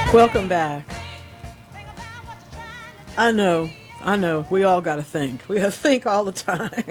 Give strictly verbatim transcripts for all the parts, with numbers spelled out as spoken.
Welcome back. I know, I know. We all got to think. We have to think all the time.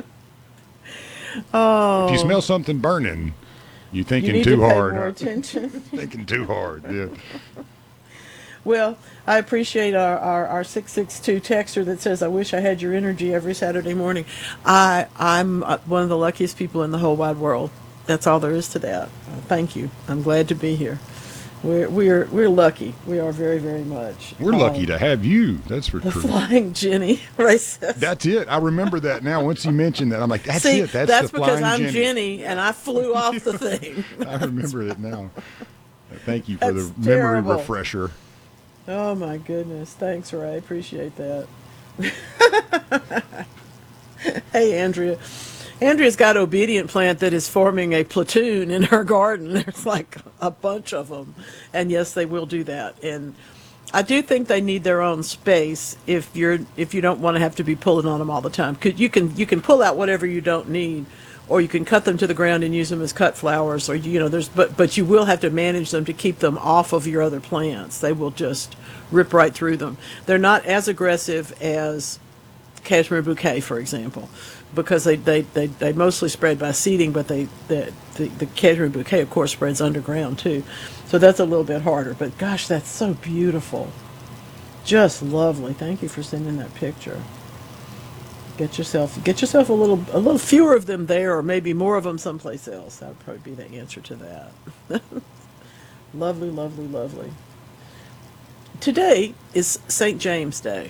If you Oh, smell something burning, you you thinking need to too pay hard. more Huh? attention. Thinking too hard. Yeah. Well, I appreciate our, our, our six six two texter that says, I wish I had your energy every Saturday morning. I, I'm uh, one of the luckiest people in the whole wide world. That's all there is to that. Uh, thank you. I'm glad to be here. We're, we're, we're lucky. We are very, very much. We're lucky Um, to have you. That's for the true. Flying Jenny, right? Says. That's it. I remember that now. Once you mentioned that, I'm like, that's See, it. That's the that's because Flying I'm Jenny. Jenny and I flew off the thing. I remember it now. Thank you for That's the memory terrible. refresher. Oh my goodness. Thanks, Ray. Appreciate that. Hey, Andrea. Andrea's got obedient plant that is forming a platoon in her garden. There's like a bunch of them. And yes, they will do that. And I do think they need their own space if you're if you don't want to have to be pulling on them all the time. 'Cause you can you can pull out whatever you don't need, or you can cut them to the ground and use them as cut flowers, or you know there's but but you will have to manage them to keep them off of your other plants. They will just rip right through them. They're not as aggressive as cashmere bouquet, for example, because they, they, they, they mostly spread by seeding, but they the, the, the cashmere bouquet, of course, spreads underground too. So that's a little bit harder. But gosh, that's so beautiful. Just lovely. Thank you for sending that picture. Get yourself get yourself a little a little fewer of them there, or maybe more of them someplace else. That would probably be the answer to that. Lovely, lovely, lovely. Today is Saint James Day.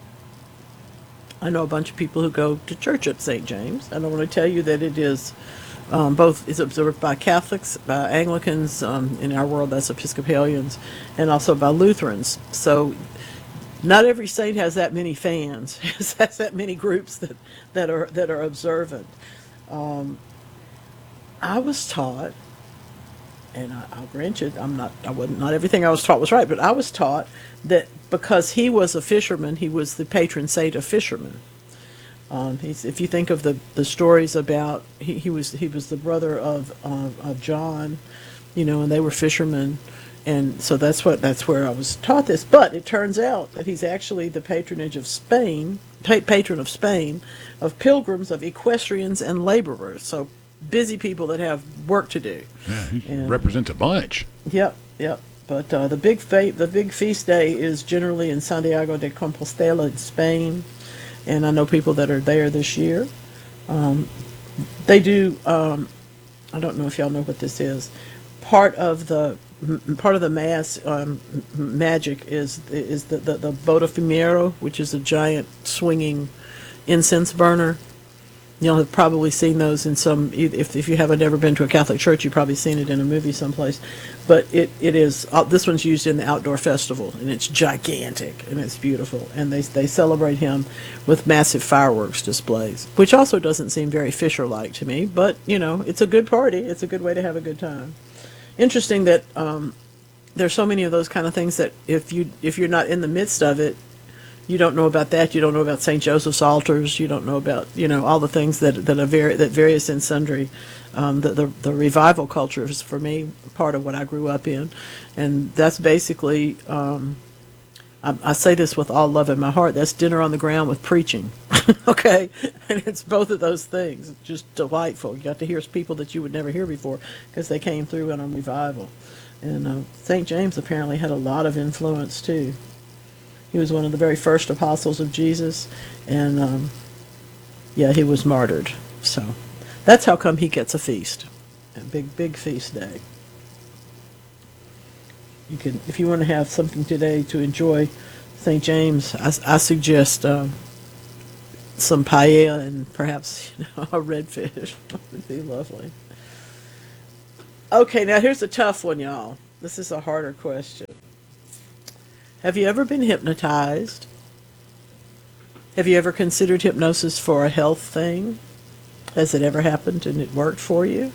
I know a bunch of people who go to church at Saint James, and I want to tell you that it is um, both is observed by Catholics, by Anglicans, um, in our world that's Episcopalians, and also by Lutherans. So not every saint has that many fans, has that many groups that, that are that are observant. I was taught, and I, I'll grant you, I'm not, I wasn't, not everything I was taught was right, but I was taught that because he was a fisherman, he was the patron saint of fishermen. Um, he's, if you think of the, the stories about he, he was he was the brother of uh, of John, you know, and they were fishermen, and so that's what that's where I was taught this. But it turns out that he's actually the patronage of Spain, pa- patron of Spain, of pilgrims, of equestrians, and laborers. So busy people that have work to do. Yeah, he And represents a bunch. yep, yep. But uh, the big fa- the big feast day is generally in Santiago de Compostela in Spain, and I know people that are there this year. They do. Um, I don't know if y'all know what this is. Part of the m- part of the mass um, m- magic is is the the, the Botafumeiro, which is a giant swinging incense burner. You'll have probably seen those in some. If if you haven't ever been to a Catholic church, you've probably seen it in a movie someplace. But it, it is uh, this one's used in the outdoor festival, and it's gigantic and it's beautiful. And they they celebrate him with massive fireworks displays, which also doesn't seem very Fisher-like to me. But you know, it's a good party. It's a good way to have a good time. Interesting that um, there's so many of those kind of things that if you if you're not in the midst of it, you don't know about that. You don't know about Saint Joseph's altars. You don't know about you know all the things that that are very that various and sundry. Um, the, the the revival culture is for me part of what I grew up in, and that's basically. Um, I, I say this with all love in my heart. That's dinner on the ground with preaching, okay, and it's both of those things. It's just delightful. You got to hear people that you would never hear before because they came through in a revival, and uh, Saint James apparently had a lot of influence too. He was one of the very first apostles of Jesus, and um, yeah, he was martyred. So that's how come he gets a feast, a big, big feast day. You can, if you want to have something today to enjoy Saint James, I, I suggest um, some paella and perhaps you know, a redfish. That would be lovely. Okay, now here's a tough one, y'all. This is a harder question. Have you ever been hypnotized? Have you ever considered hypnosis for a health thing? Has it ever happened and it worked for you?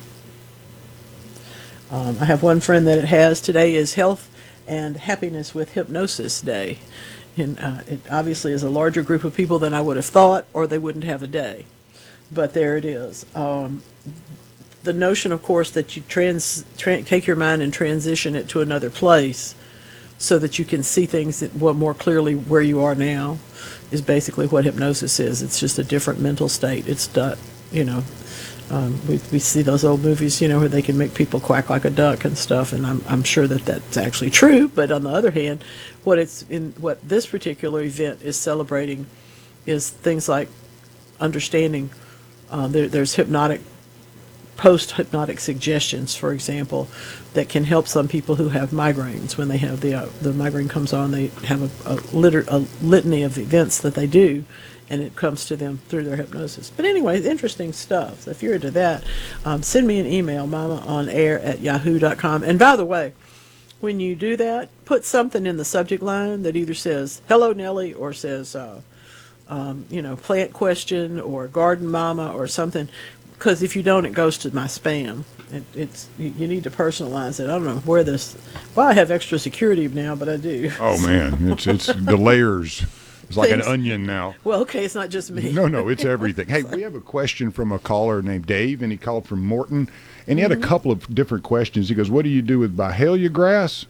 Um, I have one friend that it has. Today is Health and Happiness with Hypnosis Day. And uh, it obviously is a larger group of people than I would have thought, or they wouldn't have a day. But there it is. Um, the notion, of course, that you trans, tra- take your mind and transition it to another place so that you can see things that, well, more clearly where you are now, is basically what hypnosis is. It's just a different mental state. It's done, you know. Um, we, we see those old movies, you know, where they can make people quack like a duck and stuff, and I'm, I'm sure that that's actually true. But on the other hand, what it's in what this particular event is celebrating is things like understanding. Uh, there, there's hypnotic, post-hypnotic suggestions, for example, that can help some people who have migraines. When they have the uh, the migraine comes on, they have a, a, litter, a litany of events that they do, and it comes to them through their hypnosis. But anyway, interesting stuff. So if you're into that, um, send me an email, mamaonair at yahoo dot com. And by the way, when you do that, put something in the subject line that either says, hello, Nellie, or says, uh, um, you know, plant question, or garden mama, or something. Because if you don't, it goes to my spam. It, it's you, you need to personalize it. I don't know where this. Well, I have extra security now, but I do. Oh man, it's it's the layers. It's like an Things- onion now. Well, okay, it's not just me. No, no, it's everything. Hey, we have a question from a caller named Dave, and he called from Morton, and he had a couple of different questions. He goes, "What do you do with Byhalia grass?"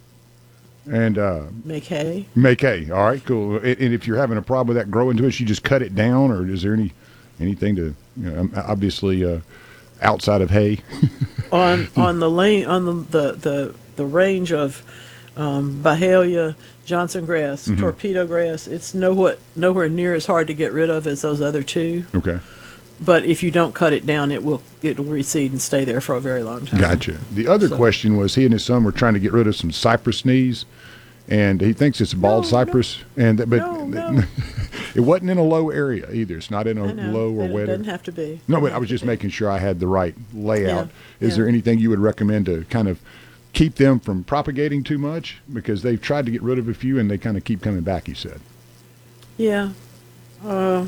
And uh, Make hay. make hay. All right, cool. And, and if you're having a problem with that growing to it, you just cut it down, or is there any anything to, you know, obviously uh, outside of hay? on on the lane on the the the, the range of um, Byhalia, Johnson grass, Mm-hmm. torpedo grass. It's nowhere nowhere near as hard to get rid of as those other two. Okay, But if you don't cut it down, it will it will recede and stay there for a very long time. gotcha. The other So- question was he and his son were trying to get rid of some cypress knees, and he thinks it's a bald No, cypress, and that, but No, no. it wasn't in a low area either. It's not in a I know. low or It wet. doesn't have to be. No, but Doesn't I was have to just be. making sure I had the right layout. Yeah, Is yeah. there anything you would recommend to kind of keep them from propagating too much? Because they've tried to get rid of a few and they kind of keep coming back, he said. Yeah. Uh,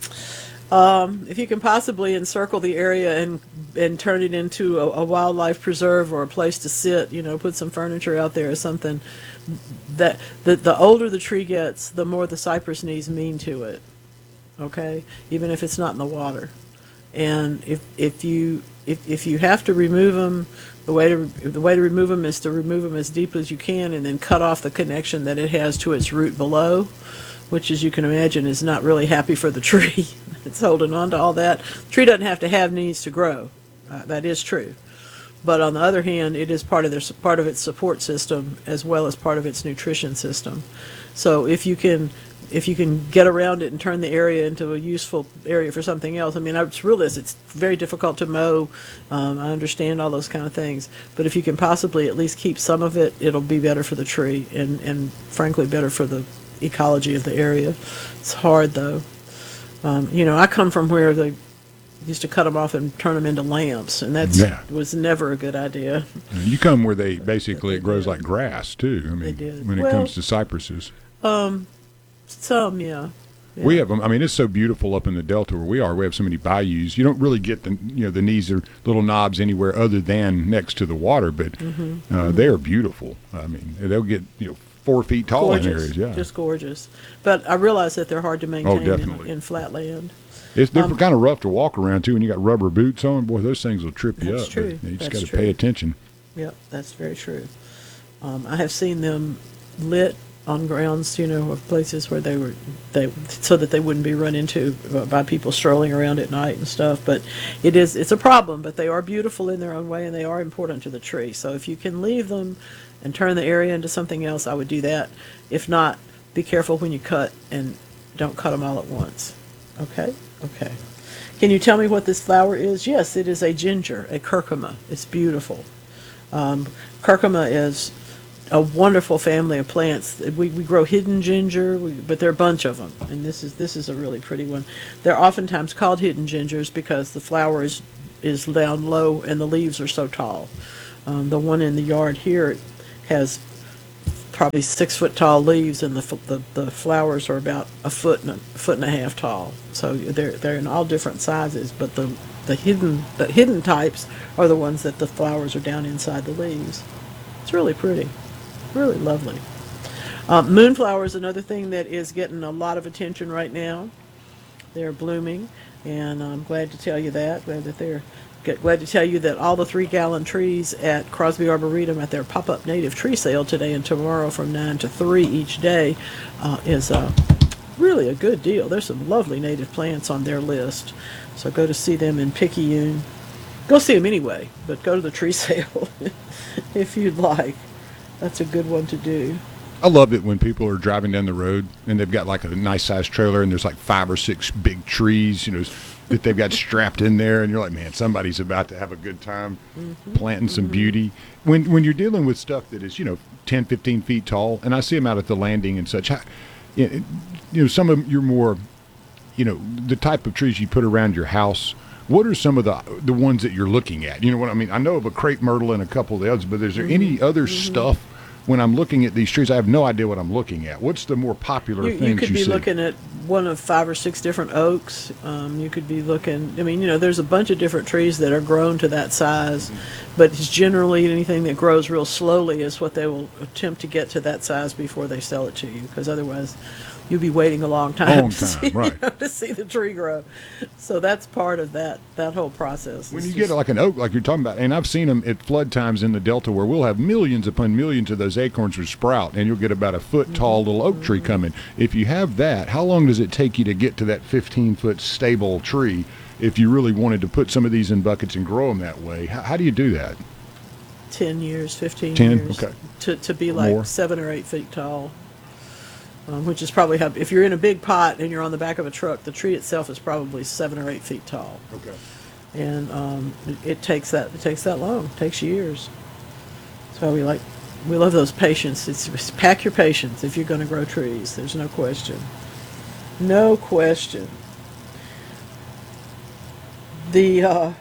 um, if you can possibly encircle the area and and turn it into a, a wildlife preserve or a place to sit, you know, put some furniture out there or something. That the the older the tree gets, the more the cypress knees mean to it. Okay, even if it's not in the water. And if if you if if you have to remove them, the way to the way to remove them is to remove them as deep as you can, and then cut off the connection that it has to its root below, which, as you can imagine, is not really happy for the tree. It's holding on to all that. The tree doesn't have to have needs to grow. Uh, that is true. But on the other hand, it is part of their part of its support system as well as part of its nutrition system. So if you can if you can get around it and turn the area into a useful area for something else, I mean, I just realize it's very difficult to mow. Um, I understand all those kind of things, but if you can possibly at least keep some of it, it'll be better for the tree and and frankly better for the ecology of the area. It's hard though. Um, you know, I come from where they used to cut them off and turn them into lamps, and that Yeah. was never a good idea. You come where they basically it grows like grass too. I mean, did. when it Well- comes to cypresses. Some, yeah. Yeah. We have them. I mean, it's so beautiful up in the Delta where we are. We have so many bayous. You don't really get the, you know, the knees or little knobs anywhere other than next to the water, but Mm-hmm. uh, they are beautiful. I mean, they'll get, you know, four feet tall in Gorgeous, areas. Yeah. just gorgeous. But I realize that they're hard to maintain in, definitely. in flat land. It's they're Um, kind of rough to walk around too, when you got rubber boots on. Boy, those things will trip you That's up. but true. You just That's got to pay true. attention. Yep, that's very true. Um, I have seen them lit on grounds, you know, of places where they were, they so that they wouldn't be run into by people strolling around at night and stuff. But it is, it's a problem. But they are beautiful in their own way, and they are important to the tree. So if you can leave them and turn the area into something else, I would do that. If not, be careful when you cut and don't cut them all at once. Okay, okay. Can you tell me what this flower is? Yes, it is a ginger, a curcuma. It's beautiful. Um, curcuma is a wonderful family of plants. We, we grow hidden ginger, we, but there are a bunch of them, and this is this is a really pretty one. They're oftentimes called hidden gingers because the flower is is down low and the leaves are so tall. Um, the one in the yard here has probably six foot tall leaves, and the, f- the the flowers are about a foot and a foot and a half tall. So they're they're in all different sizes, but the the hidden the hidden types are the ones that the flowers are down inside the leaves. It's really pretty, really lovely. Uh, moonflower is another thing that is getting a lot of attention right now. They're blooming, and I'm glad to tell you that glad that they're Get, glad to tell you that all the three-gallon trees at Crosby Arboretum at their pop-up native tree sale today and tomorrow from nine to three each day uh, is uh, really a good deal. There's some lovely native plants on their list. So go to see them in Picayune. Go see them anyway, but go to the tree sale if you'd like. That's a good one to do. I love it when people are driving down the road and they've got like a nice sized trailer and there's like five or six big trees, you know, that they've got strapped in there, and you're like, man, somebody's about to have a good time mm-hmm. planting some mm-hmm. beauty. When when you're dealing with stuff that is, you know, ten, fifteen feet tall, and I see them out at the landing and such, I, you know, some of them you're more, you know, the type of trees you put around your house. What are some of the the ones that you're looking at? You know what I mean? I know of a crepe myrtle and a couple of the others, but is there mm-hmm. any other mm-hmm. stuff? When I'm looking at these trees, I have no idea what I'm looking at. What's the more popular you, things you see? You could be looking at one of five or six different oaks. Um, you could be looking, I mean, you know, there's a bunch of different trees that are grown to that size, mm-hmm. but it's generally anything that grows real slowly is what they will attempt to get to that size before they sell it to you, because otherwise you'll be waiting a long time, long to, time see, right. you know, to see the tree grow. So that's part of that that whole process. When you just, get like an oak, like you're talking about, and I've seen them at flood times in the Delta where we'll have millions upon millions of those acorns will sprout, and you'll get about a foot tall little oak tree coming. If you have that, how long does it take you to get to that fifteen foot stable tree if you really wanted to put some of these in buckets and grow them that way? How, how do you do that? ten years, fifteen ten? years. Okay. To, to be like More. seven or eight feet tall. Um, which is probably how, if you're in a big pot and you're on the back of a truck, the tree itself is probably seven or eight feet tall. Okay. And um, it, it takes that it takes that long. It takes years. So we like we love those patience. It's, it's pack your patience if you're going to grow trees. There's no question. No question. The uh,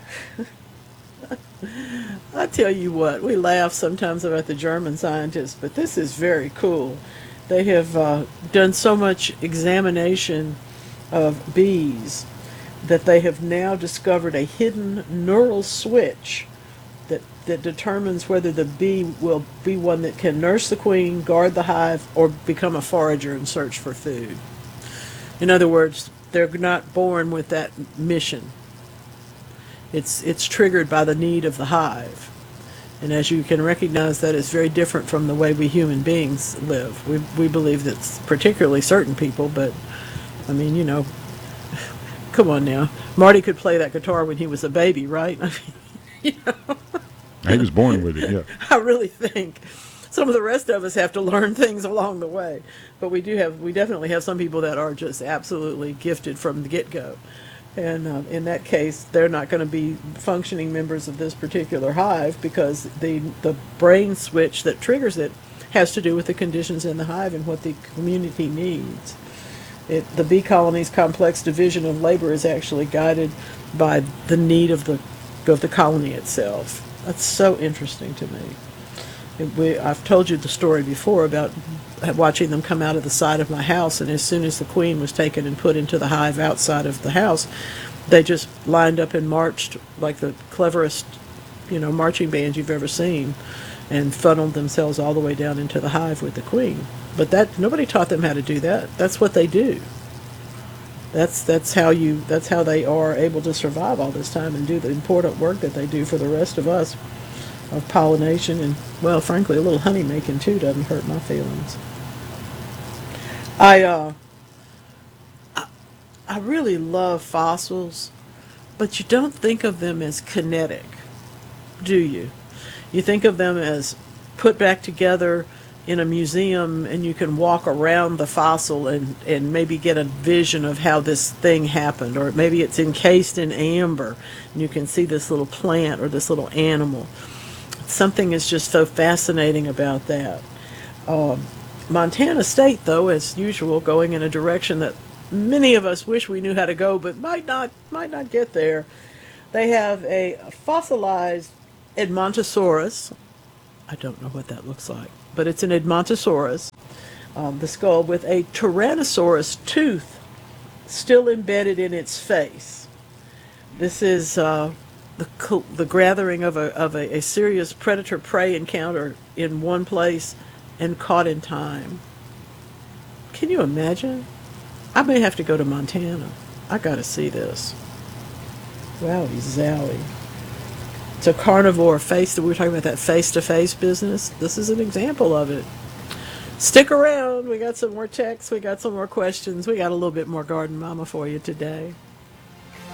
I tell you what, we laugh sometimes about the German scientists, but this is very cool. They have uh, done so much examination of bees that they have now discovered a hidden neural switch that, that determines whether the bee will be one that can nurse the queen, guard the hive, or become a forager and search for food. In other words, they're not born with that mission. It's, it's triggered by the need of the hive. And as you can recognize, that is very different from the way we human beings live. We we believe that particularly certain people, but I mean, you know, come on now. Marty could play that guitar when he was a baby, right? I mean, you know. He was born with it, yeah. I really think some of the rest of us have to learn things along the way. But we do have, we definitely have some people that are just absolutely gifted from the get-go. And uh, in that case, they're not going to be functioning members of this particular hive because the the brain switch that triggers it has to do with the conditions in the hive and what the community needs. It, the bee colony's complex division of labor is actually guided by the need of the of the colony itself. That's so interesting to me. It, we, I've told you the story before about watching them come out of the side of my house, and as soon as the queen was taken and put into the hive outside of the house, they just lined up and marched like the cleverest, you know, marching band you've ever seen, and funneled themselves all the way down into the hive with the queen. But that nobody taught them how to do that. That's what they do. That's that's how you that's how they are able to survive all this time and do the important work that they do for the rest of us of pollination, and, well, frankly, a little honey making too doesn't hurt my feelings. I, uh, I, I really love fossils, but you don't think of them as kinetic, do you? You think of them as put back together in a museum, and you can walk around the fossil and, and maybe get a vision of how this thing happened, or maybe it's encased in amber, and you can see this little plant or this little animal. Something is just so fascinating about that. Um, Montana State, though, as usual, going in a direction that many of us wish we knew how to go, but might not might not get there. They have a fossilized Edmontosaurus. I don't know what that looks like, but it's an Edmontosaurus, um, the skull with a Tyrannosaurus tooth still embedded in its face. This is uh, the the gathering of a of a, a serious predator-prey encounter in one place and caught in time. Can you imagine? I may have to go to Montana. I got to see this. Wowie zowie. to carnivore face, we were talking about that face-to-face business. This is an example of it. Stick around. We got some more texts. We got some more questions. We got a little bit more Garden Mama for you today.